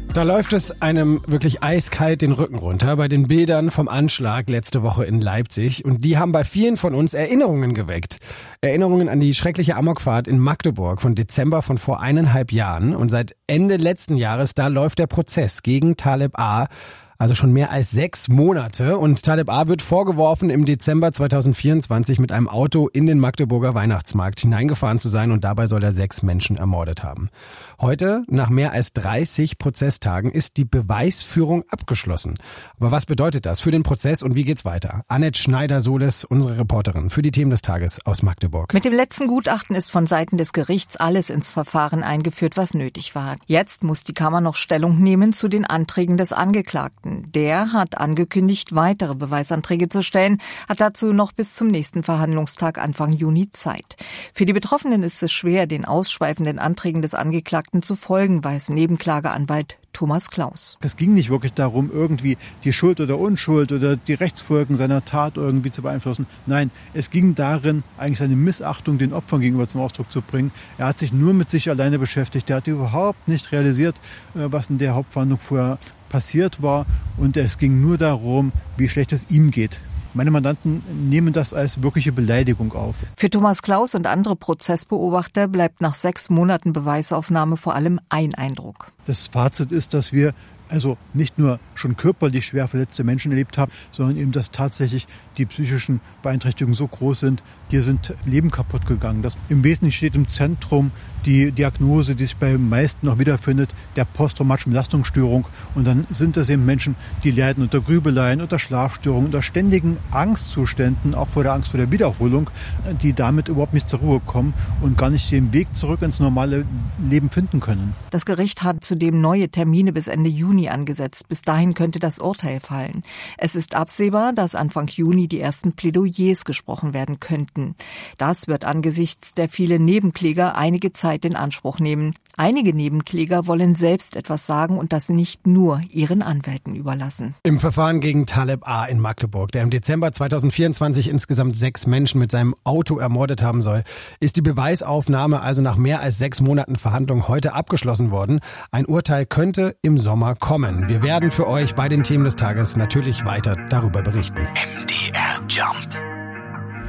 Da läuft es einem wirklich eiskalt den Rücken runter bei den Bildern vom Anschlag letzte Woche in Leipzig. Und die haben bei vielen von uns Erinnerungen geweckt. Erinnerungen an die schreckliche Amokfahrt in Magdeburg von Dezember von vor 1,5 Jahren. Und seit Ende letzten Jahres, da läuft der Prozess gegen Taleb A. Also schon mehr als 6 Monate. Und Taleb A. wird vorgeworfen, im Dezember 2024 mit einem Auto in den Magdeburger Weihnachtsmarkt hineingefahren zu sein. Und dabei soll er 6 Menschen ermordet haben. Heute, nach mehr als 30 Prozesstagen, ist die Beweisführung abgeschlossen. Aber was bedeutet das für den Prozess und wie geht's weiter? Annette Schneider-Soles, unsere Reporterin für die Themen des Tages aus Magdeburg. Mit dem letzten Gutachten ist von Seiten des Gerichts alles ins Verfahren eingeführt, was nötig war. Jetzt muss die Kammer noch Stellung nehmen zu den Anträgen des Angeklagten. Der hat angekündigt, weitere Beweisanträge zu stellen, hat dazu noch bis zum nächsten Verhandlungstag Anfang Juni Zeit. Für die Betroffenen ist es schwer, den ausschweifenden Anträgen des Angeklagten zu folgen, weiß Nebenklageanwalt Thomas Klaus. Es ging nicht wirklich darum, irgendwie die Schuld oder Unschuld oder die Rechtsfolgen seiner Tat irgendwie zu beeinflussen. Nein, es ging darin, eigentlich seine Missachtung den Opfern gegenüber zum Ausdruck zu bringen. Er hat sich nur mit sich alleine beschäftigt. Er hat überhaupt nicht realisiert, was in der Hauptverhandlung vorher passiert war. Und es ging nur darum, wie schlecht es ihm geht. Meine Mandanten nehmen das als wirkliche Beleidigung auf. Für Thomas Klaus und andere Prozessbeobachter bleibt nach 6 Monaten Beweisaufnahme vor allem ein Eindruck. Das Fazit ist, dass wir also nicht nur schon körperlich schwer verletzte Menschen erlebt haben, sondern eben, dass tatsächlich die psychischen Beeinträchtigungen so groß sind, hier sind Leben kaputt gegangen. Das im Wesentlichen steht im Zentrum die Diagnose, die sich bei den meisten noch wiederfindet, der posttraumatischen Belastungsstörung. Und dann sind das eben Menschen, die leiden unter Grübeleien, unter Schlafstörungen, unter ständigen Angstzuständen, auch vor der Angst vor der Wiederholung, die damit überhaupt nicht zur Ruhe kommen und gar nicht den Weg zurück ins normale Leben finden können. Das Gericht hat zudem neue Termine bis Ende Juni angesetzt. Bis dahin könnte das Urteil fallen. Es ist absehbar, dass Anfang Juni die ersten Plädoyers gesprochen werden könnten. Das wird angesichts der vielen Nebenkläger einige Zeit in Anspruch nehmen. Einige Nebenkläger wollen selbst etwas sagen und das nicht nur ihren Anwälten überlassen. Im Verfahren gegen Taleb A. in Magdeburg, der im Dezember 2024 insgesamt 6 Menschen mit seinem Auto ermordet haben soll, ist die Beweisaufnahme also nach mehr als 6 Monaten Verhandlung heute abgeschlossen worden. Ein Urteil könnte im Sommer kommen. Wir werden für euch bei den Themen des Tages natürlich weiter darüber berichten. MDR Jump.